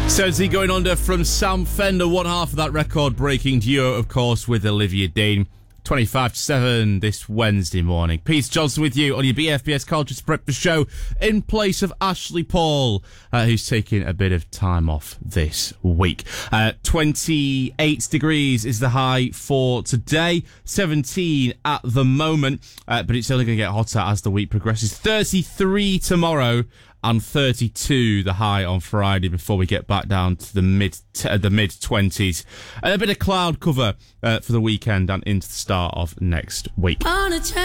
Seriously going under from Sam Fender, one half of that record-breaking duo, of course, with Olivia Dean. 25-7 this Wednesday morning. Peter Johnson with you on your BFBS Culture Breakfast Show in place of Ashley Paul, who's taking a bit of time off this week. 28 degrees is the high for today, 17 at the moment, but it's only going to get hotter as the week progresses. 33 tomorrow and 32 the high on Friday before we get back down to the mid-20s. And a bit of cloud cover for the weekend and into the start of next week.